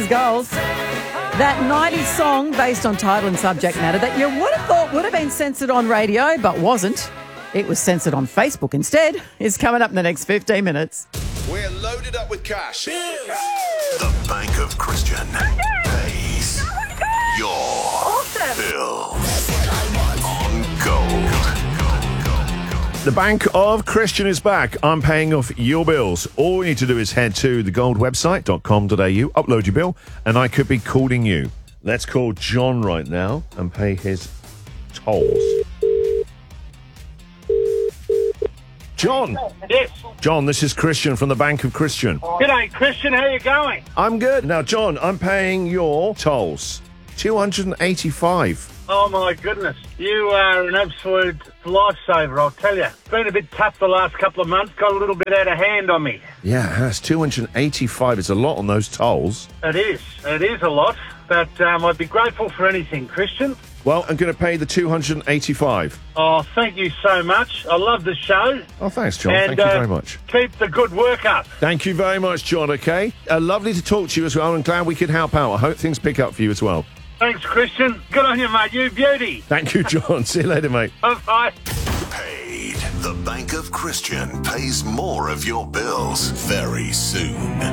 goals. That 90s song based on title and subject matter that you would have thought would have been censored on radio but wasn't. It was censored on Facebook instead. Is coming up in the next 15 minutes. We're loaded up with cash. The Bank of Christian pays your bills on gold. The Bank of Christian is back. I'm paying off your bills. All you need to do is head to thegoldwebsite.com.au, upload your bill, and I could be calling you. Let's call John right now and pay his tolls. John. Yes. John, this is Christian from the Bank of Christian. G'day, Christian. How you going? I'm good. Now, John, I'm paying your tolls. $285. Oh, my goodness. You are an absolute lifesaver, I'll tell you. It's been a bit tough the last couple of months. Got a little bit out of hand on me. Yeah, that's $285. It's a lot on those tolls. It is. It is a lot. But I'd be grateful for anything, Christian. Well, I'm going to pay the $285. Oh, thank you so much. I love the show. Oh, thanks, John. And, Thank you very much. Keep the good work up. Thank you very much, John, okay? Lovely to talk to you as well, and glad we could help out. I hope things pick up for you as well. Thanks, Christian. Good on you, mate. You beauty. Thank you, John. See you later, mate. Bye-bye. Paid. The Bank of Christian pays more of your bills very soon.